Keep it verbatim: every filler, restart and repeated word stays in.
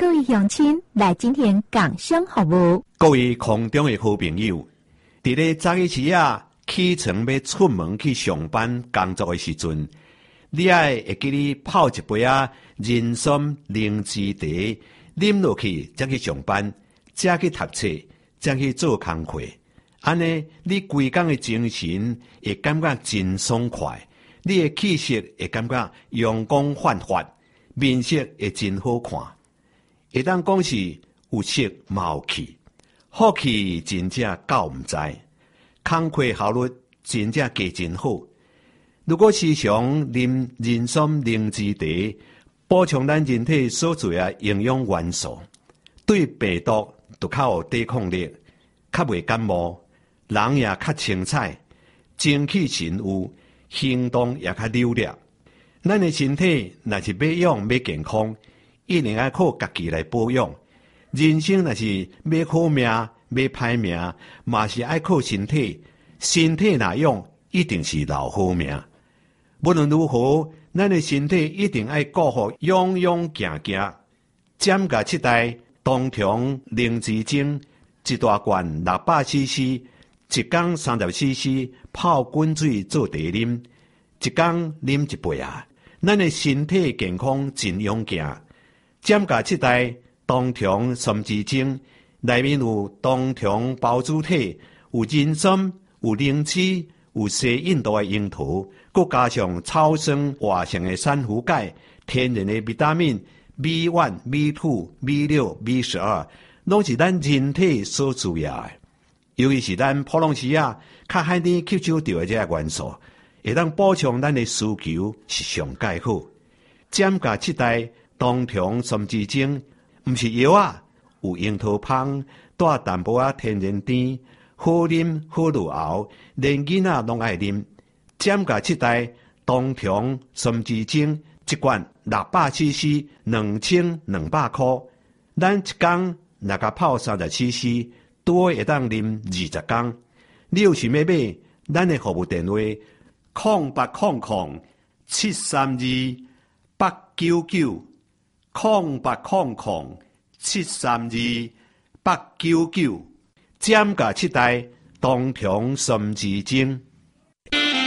各位乡亲来今天港声服务。 各位空中的好朋友，伫咧早起时啊，起床要出门去上班工作的时阵，你爱会记你泡一杯啊人参灵芝茶，啉落去才去上班，才去读册，才去做工课。安尼，你规工的精神会感觉真爽快，你的气色会感觉阳光焕发，面色会真好看。会当讲是有色冇气，好气真正够唔知，工课效率真正加真好。如果时常啉人参灵芝茶，补充咱人体所需的营养元素，对病毒都较有抵抗力，较袂感冒，人也较清彩，精气神有，行动也较溜达。咱的身体若是要养要健康，一定要靠家己来保养。人生若是要好命要歹命，嘛是爱靠身体。身体若用，一定是留好命。无论如何，咱的身体一定爱顾好，样样行行。减价七代冬虫灵芝精，一大罐六百 C C， 一天三十 C C， 泡滚水做茶啉，一天啉一杯啊！咱的身体健康真勇健。减价七代冬虫参枝精，内面有冬虫孢子体，有人参，有灵芝，有西印度的樱桃，佮加上草酸活性的珊瑚钙，天然的维他命 B 一、B 二、B 六、B 十二，拢是咱人体所需要的。尤其是咱普通时啊，较海甜吸收到的这个元素，会当补充咱的需求是上介好。减价七代冬虫参枝精，毋是药啊，有樱桃香，带淡薄仔天然甜，好啉好入喉，连囡仔拢爱啉。减价七代冬虫参枝精，一罐六百 C C， 两千两百块。咱一工若甲泡三十 C C， 多会当啉二十工。你有想要买，咱的服务电话空八空空七三二八九九。空八空空七三二八九九，减价七代冬虫参枝精。